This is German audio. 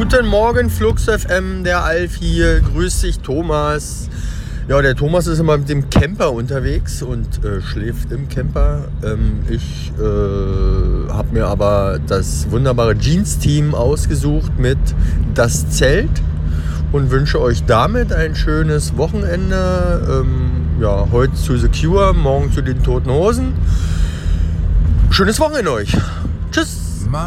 Guten Morgen, Flux FM, der Alf hier. Grüß dich, Thomas. Ja, der Thomas ist immer mit dem Camper unterwegs und schläft im Camper. Ich habe mir aber das wunderbare Jeans-Team ausgesucht mit das Zelt und wünsche euch damit ein schönes Wochenende. Ja, heute zu The Cure, morgen zu den Toten Hosen. Schönes Wochenende euch. Tschüss.